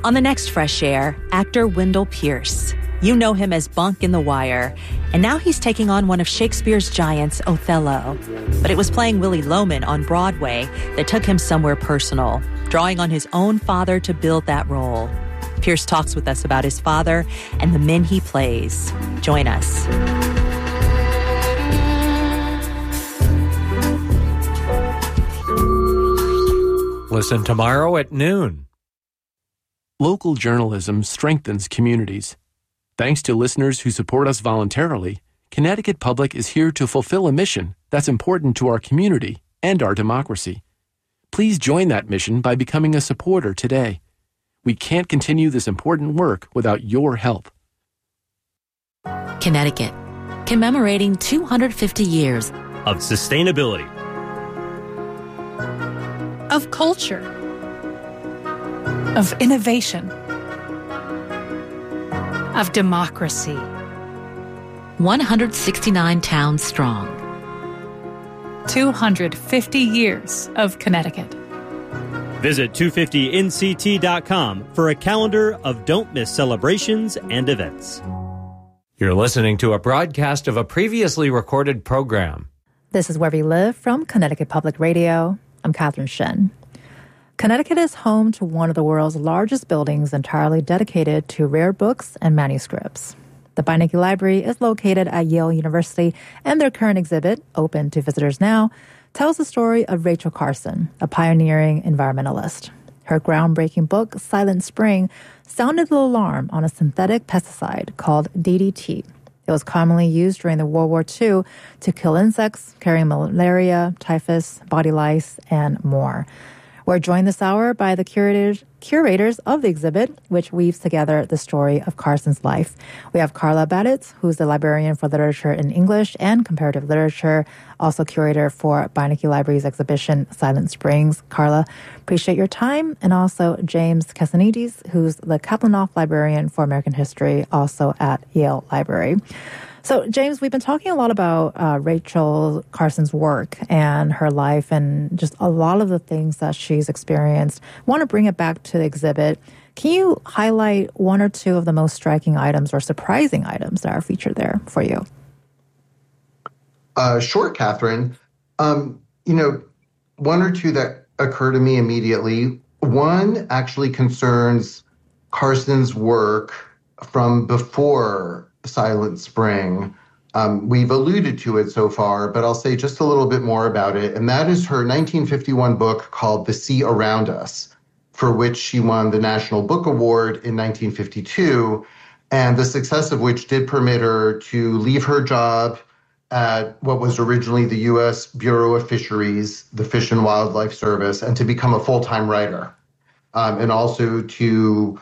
On the next Fresh Air, actor Wendell Pierce. You know him as Bunk in The Wire, and now he's taking on one of Shakespeare's giants, Othello. But it was playing Willy Loman on Broadway that took him somewhere personal, drawing on his own father to build that role. Pierce talks with us about his father and the men he plays. Join us. Listen tomorrow at noon. Local journalism strengthens communities. Thanks to listeners who support us voluntarily, Connecticut Public is here to fulfill a mission that's important to our community and our democracy. Please join that mission by becoming a supporter today. We can't continue this important work without your help. Connecticut, commemorating 250 years of sustainability, of culture, of innovation, of democracy. 169 towns strong. 250 years of Connecticut. Visit 250nct.com for a calendar of don't miss celebrations and events. You're listening to a broadcast of a previously recorded program. This is Where We Live from Connecticut Public Radio. I'm Catherine Shen. Connecticut is home to one of the world's largest buildings entirely dedicated to rare books and manuscripts. The Beinecke Library is located at Yale University, and their current exhibit, open to visitors now, tells the story of Rachel Carson, a pioneering environmentalist. Her groundbreaking book, Silent Spring, sounded the alarm on a synthetic pesticide called DDT. It was commonly used during the World War II to kill insects, carrying malaria, typhus, body lice, and more. We're joined this hour by the curators of the exhibit, which weaves together the story of Carson's life. We have Carla Baditz, who's the librarian for literature in English and comparative literature, also curator for Beinecke Library's exhibition, Silent Springs. Carla, appreciate your time. And also James Casanides, who's the Kaplanoff librarian for American history, also at Yale Library. So, James, we've been talking a lot about Rachel Carson's work and her life and just a lot of the things that she's experienced. I want to bring it back to the exhibit. Can you highlight one or two of the most striking items or surprising items that are featured there for you? Sure, Catherine. One or two that occur to me immediately. One actually concerns Carson's work from before Silent Spring. We've alluded to it so far, but I'll say just a little bit more about it. And that is her 1951 book called The Sea Around Us, for which she won the National Book Award in 1952, and the success of which did permit her to leave her job at what was originally the U.S. Bureau of Fisheries, the Fish and Wildlife Service, and to become a full-time writer, and also to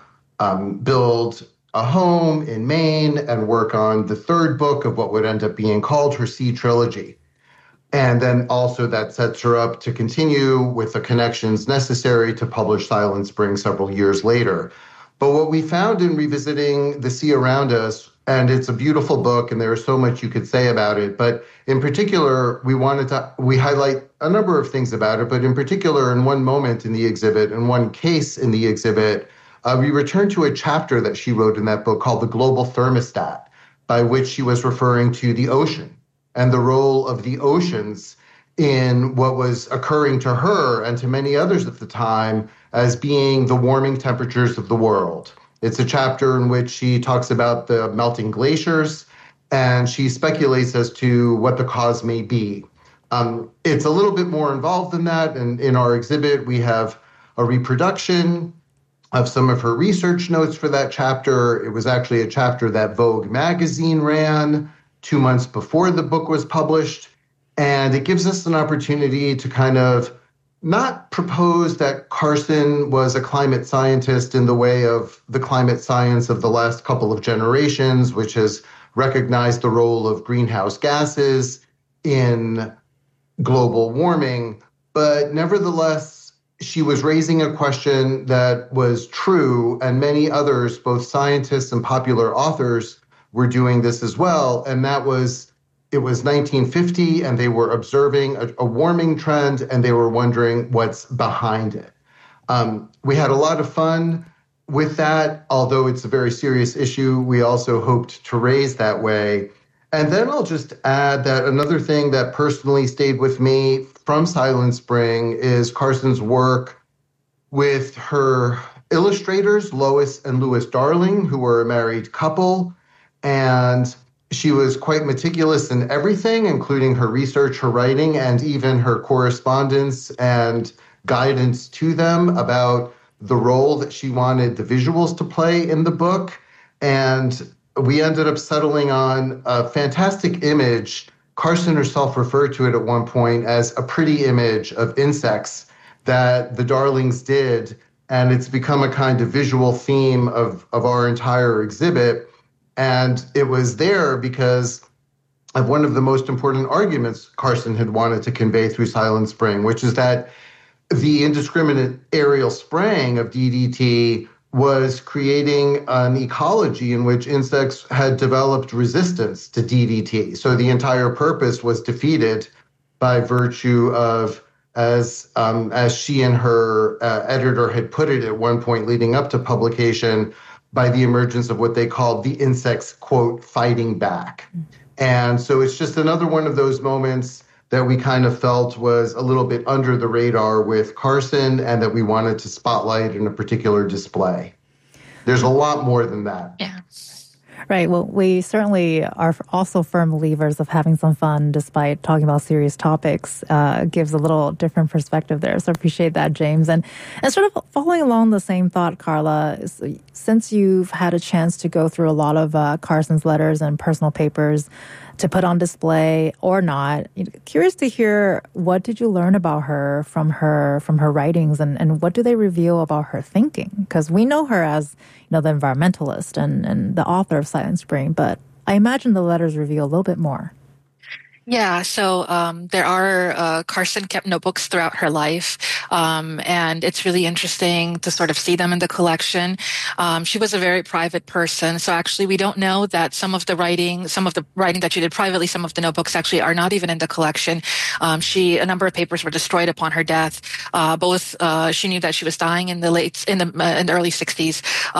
build a home in Maine and work on the third book of what would end up being called her Sea Trilogy. And then also that sets her up to continue with the connections necessary to publish Silent Spring several years later. But what we found in revisiting The Sea Around Us, and it's a beautiful book and there's so much you could say about it, but in particular, we highlight a number of things about it, but in particular, in one moment in the exhibit, in one case in the exhibit, we returned to a chapter that she wrote in that book called The Global Thermostat, by which she was referring to the ocean and the role of the oceans in what was occurring to her and to many others at the time as being the warming temperatures of the world. It's a chapter in which she talks about the melting glaciers, and she speculates as to what the cause may be. It's a little bit more involved than that, and in our exhibit, we have a reproduction of some of her research notes for that chapter. It was actually a chapter that Vogue magazine ran 2 months before the book was published. And it gives us an opportunity to kind of not propose that Carson was a climate scientist in the way of the climate science of the last couple of generations, which has recognized the role of greenhouse gases in global warming. But nevertheless, she was raising a question that was true, and many others, both scientists and popular authors, were doing this as well. And that was, it was 1950, and they were observing a warming trend, and they were wondering what's behind it. We had a lot of fun with that, although it's a very serious issue, we also hoped to raise that way. And then I'll just add that another thing that personally stayed with me from Silent Spring is Carson's work with her illustrators, Lois and Louis Darling, who were a married couple. And she was quite meticulous in everything, including her research, her writing, and even her correspondence and guidance to them about the role that she wanted the visuals to play in the book. And we ended up settling on a fantastic image. Carson herself referred to it at one point as a pretty image of insects that the Darlings did. And it's become a kind of visual theme of our entire exhibit. And it was there because of one of the most important arguments Carson had wanted to convey through Silent Spring, which is that the indiscriminate aerial spraying of DDT was creating an ecology in which insects had developed resistance to DDT. So the entire purpose was defeated by virtue of, as she and her editor had put it at one point leading up to publication, by the emergence of what they called the insects, quote, fighting back. And so it's just another one of those moments that we kind of felt was a little bit under the radar with Carson and that we wanted to spotlight in a particular display. There's a lot more than that. Yeah. Right. Well, we certainly are also firm believers of having some fun despite talking about serious topics. Gives a little different perspective there. So I appreciate that, James. And sort of following along the same thought, Carla, since you've had a chance to go through a lot of Carson's letters and personal papers to put on display or not, curious to hear, what did you learn about her from her writings, and what do they reveal about her thinking? Because we know her as, the environmentalist and the author of Silent Spring, but I imagine the letters reveal a little bit more. Yeah, so there are Carson kept notebooks throughout her life, and it's really interesting to sort of see them in the collection. She was a very private person, so actually we don't know that some of the writing that she did privately, some of the notebooks actually are not even in the collection. A number of papers were destroyed upon her death. She knew that she was dying in the early 60s,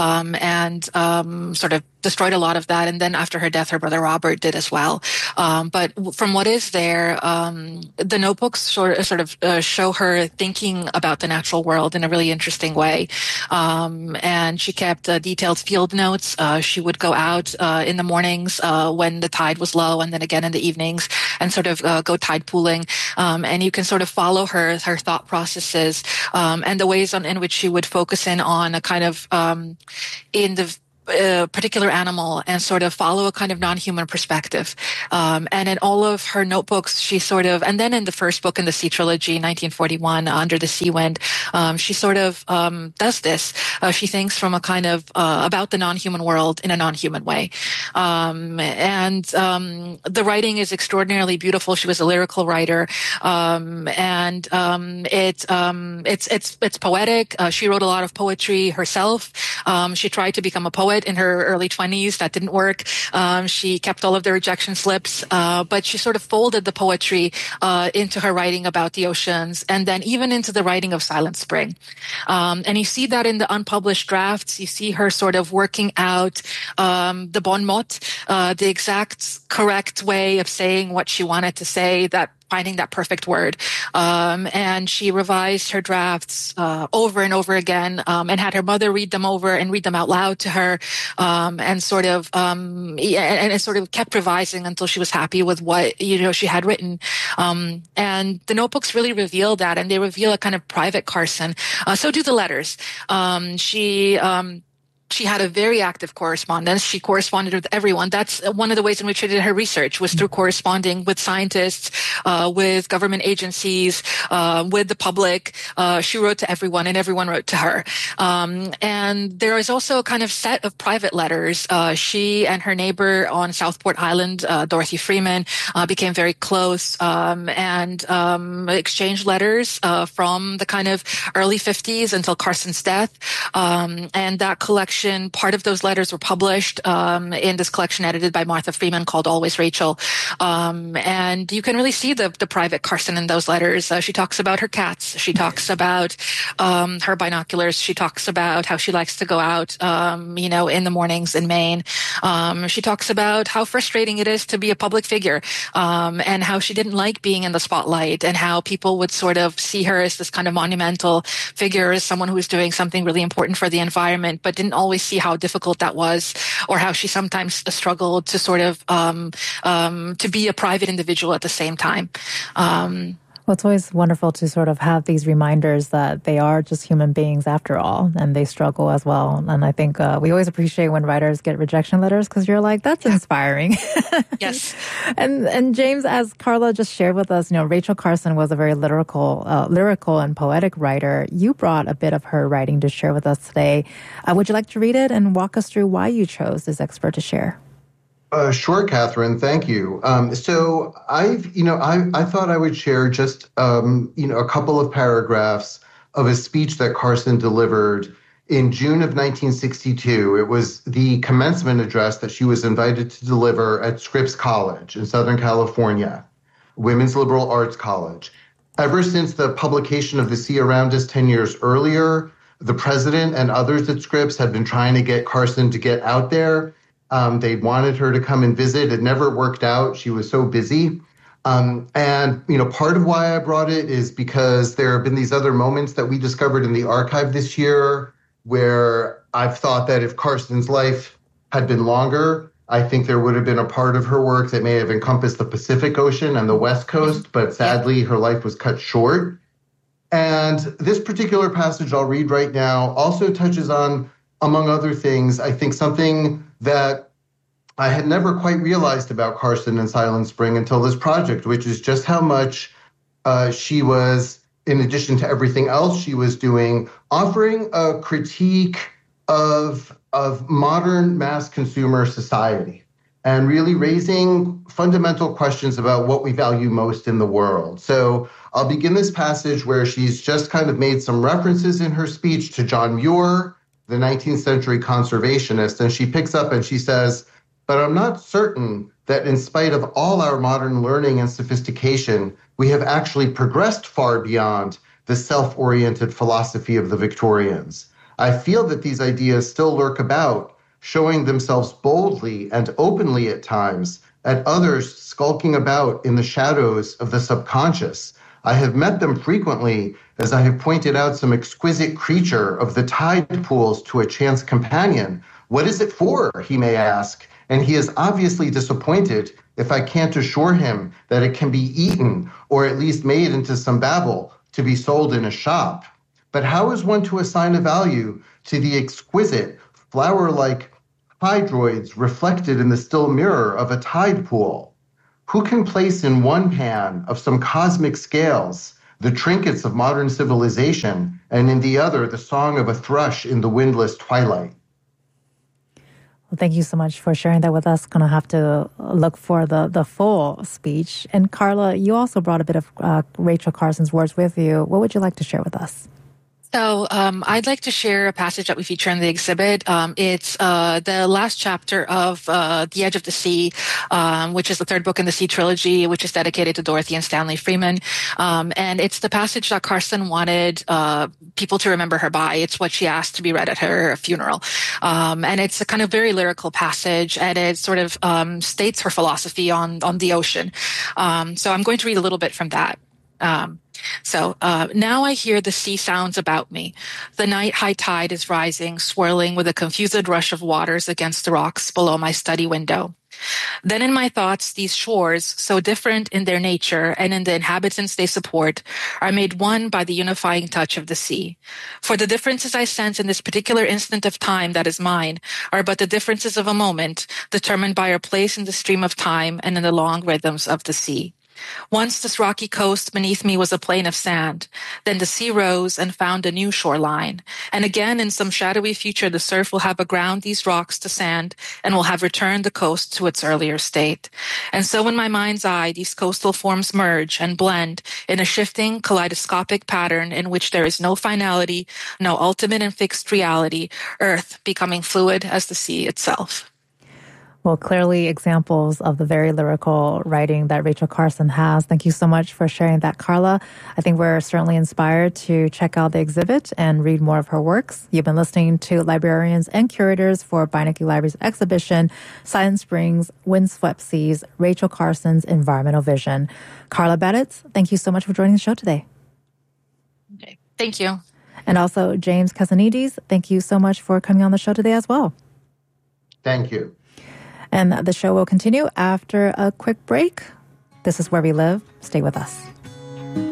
and sort of destroyed a lot of that. And then after her death, her brother Robert did as well. But from what is there, the notebooks sort of show her thinking about the natural world in a really interesting way. And she kept detailed field notes. She would go out in the mornings when the tide was low, and then again in the evenings, and sort of go tide pooling. And you can sort of follow her thought processes, and the ways in which she would focus in on a kind of in the particular animal and sort of follow a kind of non-human perspective. And in all of her notebooks, she sort of, and then in the first book in the Sea Trilogy, 1941, Under the Sea Wind, she sort of does this. She thinks from a kind of about the non-human world in a non-human way. And the writing is extraordinarily beautiful. She was a lyrical writer. And it's poetic. She wrote a lot of poetry herself. She tried to become a poet in her early 20s. That didn't work. She kept all of the rejection slips, but she sort of folded the poetry into her writing about the oceans, and then even into the writing of Silent Spring. And you see that in the unpublished drafts. You see her sort of working out the bon mot, the exact correct way of saying what she wanted to say, finding that perfect word. And she revised her drafts over and over again, and had her mother read them over and read them out loud to her, and sort of kept revising until she was happy with what she had written. And the notebooks really reveal that, and they reveal a kind of private Carson. So do the letters. She had a very active correspondence. She corresponded with everyone. That's one of the ways in which she did her research, was through corresponding with scientists, with government agencies, with the public. She wrote to everyone, and everyone wrote to her. And there is also a kind of set of private letters. She and her neighbor on Southport Island, Dorothy Freeman, became very close, and exchanged letters from the kind of early 50s until Carson's death. And that collection collection. Part of those letters were published in this collection edited by Martha Freeman called Always Rachel. And you can really see the private Carson in those letters. She talks about her cats. She talks about her binoculars. She talks about how she likes to go out, in the mornings in Maine. She talks about how frustrating it is to be a public figure, and how she didn't like being in the spotlight, and how people would sort of see her as this kind of monumental figure, as someone who was doing something really important for the environment, but didn't always see how difficult that was, or how she sometimes struggled to sort of to be a private individual at the same time. Well, it's always wonderful to sort of have these reminders that they are just human beings after all, and they struggle as well. And I think we always appreciate when writers get rejection letters, because you're like, that's inspiring. Yes. And James, as Carla just shared with us, Rachel Carson was a very lyrical and poetic writer. You brought a bit of her writing to share with us today. Would you like to read it and walk us through why you chose this expert to share? Sure, Catherine. Thank you. So I thought I would share just, a couple of paragraphs of a speech that Carson delivered in June of 1962. It was the commencement address that she was invited to deliver at Scripps College in Southern California, Women's Liberal Arts College. Ever since the publication of The Sea Around Us 10 years earlier, the president and others at Scripps had been trying to get Carson to get out there. They wanted her to come and visit. It never worked out. She was so busy. And part of why I brought it is because there have been these other moments that we discovered in the archive this year where I've thought that if Carson's life had been longer, I think there would have been a part of her work that may have encompassed the Pacific Ocean and the West Coast, but sadly her life was cut short. And this particular passage I'll read right now also touches on, among other things, I think something that I had never quite realized about Carson and Silent Spring until this project, which is just how much she was, in addition to everything else she was doing, offering a critique of modern mass consumer society and really raising fundamental questions about what we value most in the world. So I'll begin this passage where she's just kind of made some references in her speech to John Muir, the 19th century conservationist, and she picks up and she says, "But I'm not certain that in spite of all our modern learning and sophistication, we have actually progressed far beyond the self-oriented philosophy of the Victorians. I feel that these ideas still lurk about, showing themselves boldly and openly at times, at others skulking about in the shadows of the subconscious. I have met them frequently as I have pointed out some exquisite creature of the tide pools to a chance companion. What is it for, he may ask, and he is obviously disappointed if I can't assure him that it can be eaten or at least made into some babble to be sold in a shop. But how is one to assign a value to the exquisite, flower-like hydroids reflected in the still mirror of a tide pool? Who can place in one pan of some cosmic scales the trinkets of modern civilization, and in the other the song of a thrush in the windless twilight?" Well, thank you so much for sharing that with us. Going to have to look for the full speech. And Carla, you also brought a bit of Rachel Carson's words with you. What would you like to share with us? So I'd like to share a passage that we feature in the exhibit. It's the last chapter of The Edge of the Sea, which is the third book in the Sea trilogy, which is dedicated to Dorothy and Stanley Freeman. And it's the passage that Carson wanted people to remember her by. It's what she asked to be read at her funeral. And it's a kind of very lyrical passage, and it sort of states her philosophy on the ocean. So I'm going to read a little bit from that. Now I hear the sea sounds about me. The night high tide is rising, swirling with a confused rush of waters against the rocks below my study window. Then in my thoughts, these shores, so different in their nature and in the inhabitants they support, are made one by the unifying touch of the sea. For the differences I sense in this particular instant of time that is mine are but the differences of a moment, determined by our place in the stream of time and in the long rhythms of the sea. Once this rocky coast beneath me was a plain of sand. Then the sea rose and found a new shoreline. And again, in some shadowy future, the surf will have aground these rocks to sand and will have returned the coast to its earlier state. And so in my mind's eye, these coastal forms merge and blend in a shifting, kaleidoscopic pattern in which there is no finality, no ultimate and fixed reality, Earth becoming fluid as the sea itself. Well, clearly examples of the very lyrical writing that Rachel Carson has. Thank you so much for sharing that, Carla. I think we're certainly inspired to check out the exhibit and read more of her works. You've been listening to librarians and curators for Beinecke Library's exhibition, Silent Springs, Windswept Seas, Rachel Carson's Environmental Vision. Carla Baditz, thank you so much for joining the show today. Okay. Thank you. And also James Casanides, thank you so much for coming on the show today as well. Thank you. And the show will continue after a quick break. This is Where We Live. Stay with us.